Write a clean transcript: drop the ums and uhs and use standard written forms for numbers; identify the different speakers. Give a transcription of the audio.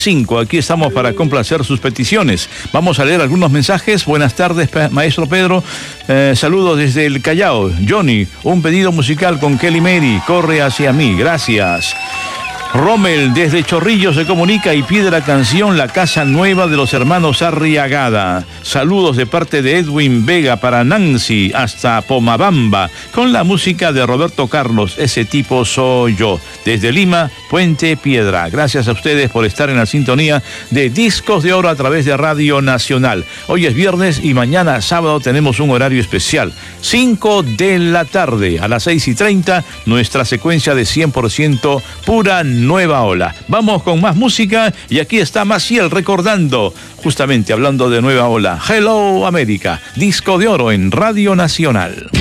Speaker 1: 5. Aquí estamos para complacer sus peticiones. Vamos a leer algunos mensajes. Buenas tardes, maestro Pedro. Saludos desde el Callao. Johnny, un pedido musical con Kelly Mary. Corre hacia mí. Gracias. Rommel desde Chorrillos se comunica y pide la canción La Casa Nueva de los hermanos Arriagada. Saludos de parte de Edwin Vega para Nancy hasta Pomabamba con la música de Roberto Carlos. Ese tipo soy yo. Desde Lima, Puente Piedra. Gracias a ustedes por estar en la sintonía de Discos de Oro a través de Radio Nacional. Hoy es viernes y mañana sábado tenemos un horario especial. 5 de la tarde a las 6:30, nuestra secuencia de 100% pura nueva ola. Vamos con más música y aquí está Maciel recordando, justamente hablando de nueva ola. Hello América, Disco de Oro en Radio Nacional.